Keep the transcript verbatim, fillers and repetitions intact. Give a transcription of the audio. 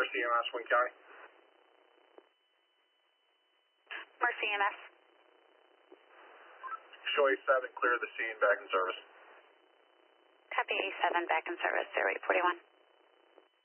Mercy E M S, Wayne County. Mercy E M S. Show A seven, clear the scene, back in service. Copy A seven, back in service, zero eight forty-one.